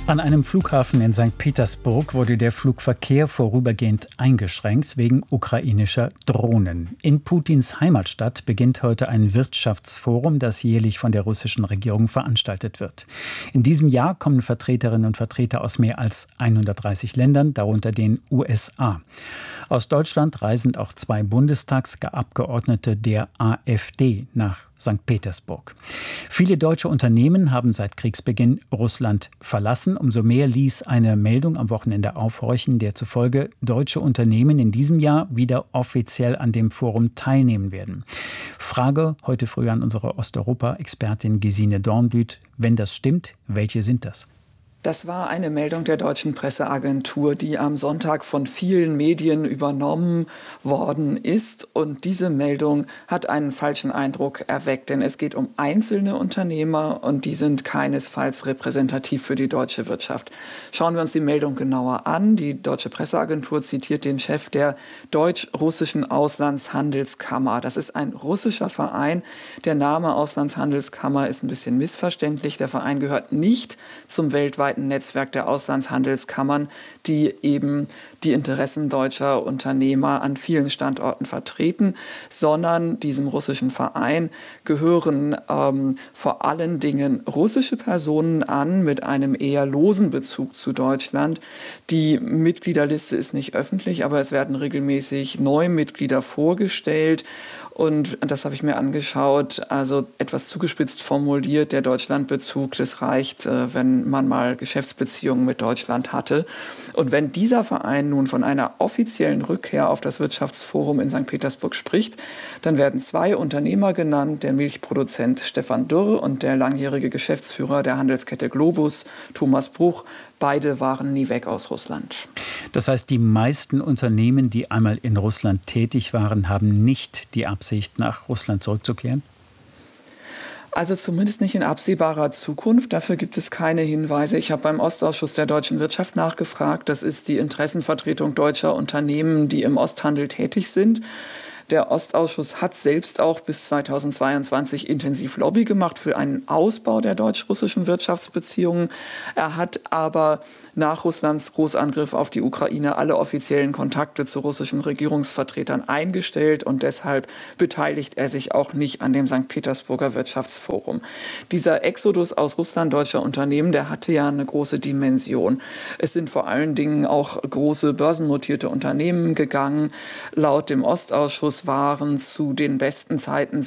An einem Flughafen in St. Petersburg wurde der Flugverkehr vorübergehend eingeschränkt wegen ukrainischer Drohnen. In Putins Heimatstadt beginnt heute ein Wirtschaftsforum, das jährlich von der russischen Regierung veranstaltet wird. In diesem Jahr kommen Vertreterinnen und Vertreter aus mehr als 130 Ländern, darunter den USA. Aus Deutschland reisen auch 2 Bundestagsabgeordnete der AfD nach St. Petersburg. Viele deutsche Unternehmen haben seit Kriegsbeginn Russland verlassen. Umso mehr ließ eine Meldung am Wochenende aufhorchen, der zufolge deutsche Unternehmen in diesem Jahr wieder offiziell an dem Forum teilnehmen werden. Frage heute früh an unsere Osteuropa-Expertin Gesine Dornblüt: Wenn das stimmt, welche sind das? Das war eine Meldung der deutschen Presseagentur, die am Sonntag von vielen Medien übernommen worden ist. Und diese Meldung hat einen falschen Eindruck erweckt, denn es geht um einzelne Unternehmer und die sind keinesfalls repräsentativ für die deutsche Wirtschaft. Schauen wir uns die Meldung genauer an. Die deutsche Presseagentur zitiert den Chef der deutsch-russischen Auslandshandelskammer. Das ist ein russischer Verein. Der Name Auslandshandelskammer ist ein bisschen missverständlich. Der Verein gehört nicht zum weltweiten Netzwerk der Auslandshandelskammern, die eben die Interessen deutscher Unternehmer an vielen Standorten vertreten, sondern diesem russischen Verein gehören vor allen Dingen russische Personen an mit einem eher losen Bezug zu Deutschland. Die Mitgliederliste ist nicht öffentlich, aber es werden regelmäßig neue Mitglieder vorgestellt. Und das habe ich mir angeschaut, also etwas zugespitzt formuliert, der Deutschlandbezug, das reicht, wenn man mal Geschäftsbeziehungen mit Deutschland hatte. Und wenn dieser Verein nun von einer offiziellen Rückkehr auf das Wirtschaftsforum in St. Petersburg spricht, dann werden 2 Unternehmer genannt, der Milchproduzent Stefan Dürr und der langjährige Geschäftsführer der Handelskette Globus, Thomas Bruch. Beide waren nie weg aus Russland. Das heißt, die meisten Unternehmen, die einmal in Russland tätig waren, haben nicht die Absicht, nach Russland zurückzukehren? Also zumindest nicht in absehbarer Zukunft. Dafür gibt es keine Hinweise. Ich habe beim Ostausschuss der deutschen Wirtschaft nachgefragt. Das ist die Interessenvertretung deutscher Unternehmen, die im Osthandel tätig sind. Der Ostausschuss hat selbst auch bis 2022 intensiv Lobby gemacht für einen Ausbau der deutsch-russischen Wirtschaftsbeziehungen. Er hat aber nach Russlands Großangriff auf die Ukraine alle offiziellen Kontakte zu russischen Regierungsvertretern eingestellt und deshalb beteiligt er sich auch nicht an dem St. Petersburger Wirtschaftsforum. Dieser Exodus aus Russland deutscher Unternehmen, der hatte ja eine große Dimension. Es sind vor allen Dingen auch große börsennotierte Unternehmen gegangen. Laut dem Ostausschuss waren zu den besten Zeiten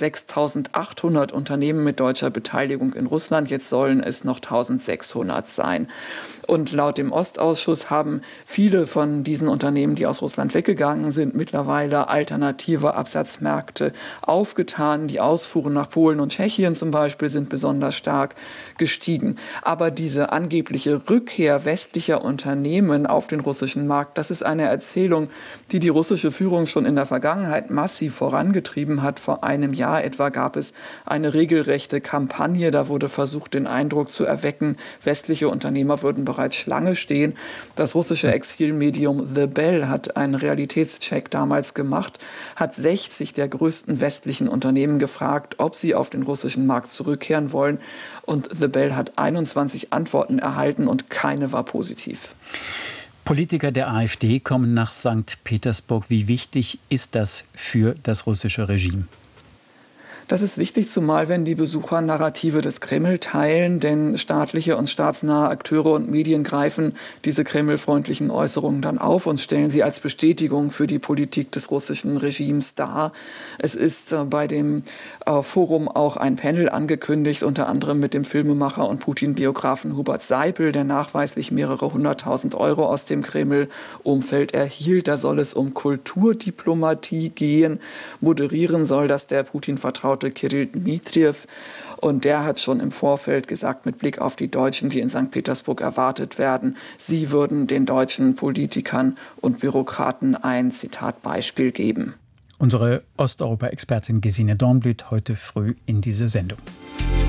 6.800 Unternehmen mit deutscher Beteiligung in Russland. Jetzt sollen es noch 1.600 sein. Und laut dem Ostausschuss haben viele von diesen Unternehmen, die aus Russland weggegangen sind, mittlerweile alternative Absatzmärkte aufgetan. Die Ausfuhren nach Polen und Tschechien zum Beispiel sind besonders stark gestiegen. Aber diese angebliche Rückkehr westlicher Unternehmen auf den russischen Markt, das ist eine Erzählung, die die russische Führung schon in der Vergangenheit massiv vorangetrieben hat. Vor einem Jahr etwa gab es eine regelrechte Kampagne. Da wurde versucht, den Eindruck zu erwecken, westliche Unternehmer würden bereits Schlange stehen. Das russische Exilmedium The Bell hat einen Realitätscheck damals gemacht, hat 60 der größten westlichen Unternehmen gefragt, ob sie auf den russischen Markt zurückkehren wollen. Und The Bell hat 21 Antworten erhalten und keine war positiv. Politiker der AfD kommen nach St. Petersburg. Wie wichtig ist das für das russische Regime? Das ist wichtig, zumal wenn die Besucher Narrative des Kreml teilen, denn staatliche und staatsnahe Akteure und Medien greifen diese kremlfreundlichen Äußerungen dann auf und stellen sie als Bestätigung für die Politik des russischen Regimes dar. Es ist bei dem Forum auch ein Panel angekündigt, unter anderem mit dem Filmemacher und Putin-Biografen Hubert Seipel, der nachweislich mehrere 100.000 Euro aus dem Kreml-Umfeld erhielt. Da soll es um Kulturdiplomatie gehen. Moderieren soll das der Putin-Vertraute Kirill Dmitriev. Und der hat schon im Vorfeld gesagt, mit Blick auf die Deutschen, die in St. Petersburg erwartet werden, sie würden den deutschen Politikern und Bürokraten ein, Zitat, Beispiel geben. Unsere Osteuropa-Expertin Gesine Dornblüt heute früh in dieser Sendung.